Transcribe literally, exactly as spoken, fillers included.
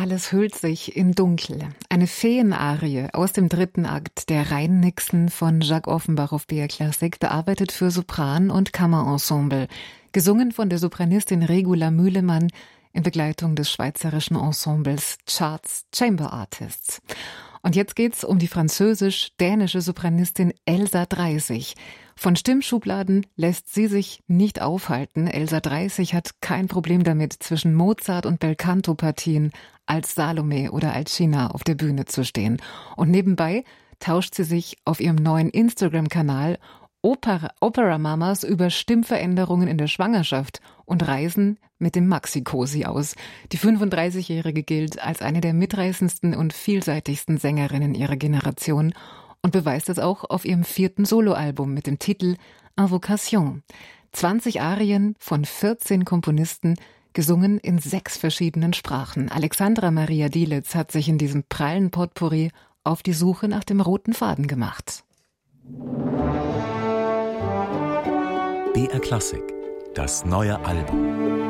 Alles hüllt sich in Dunkel. Eine Feenarie aus dem dritten Akt der Rhein-Nixen von Jacques Offenbach auf B R Klassik, bearbeitet für Sopran und Kammerensemble. Gesungen von der Sopranistin Regula Mühlemann in Begleitung des schweizerischen Ensembles Charts Chamber Artists. Und jetzt geht's um die französisch-dänische Sopranistin Elsa Dreisig. Von Stimmschubladen lässt sie sich nicht aufhalten. Elsa Dreisig hat kein Problem damit, zwischen Mozart- und Belcanto-Partien als Salome oder als China auf der Bühne zu stehen. Und nebenbei tauscht sie sich auf ihrem neuen Instagram-Kanal Opera, Opera Mamas über Stimmveränderungen in der Schwangerschaft und Reisen mit dem Maxi-Cosi aus. Die fünfunddreißigjährige gilt als eine der mitreißendsten und vielseitigsten Sängerinnen ihrer Generation und beweist es auch auf ihrem vierten Soloalbum mit dem Titel Invocation. zwanzig Arien von vierzehn Komponisten, gesungen in sechs verschiedenen Sprachen. Alexandra Maria Dielitz hat sich in diesem prallen Potpourri auf die Suche nach dem roten Faden gemacht. B R Klassik, das neue Album.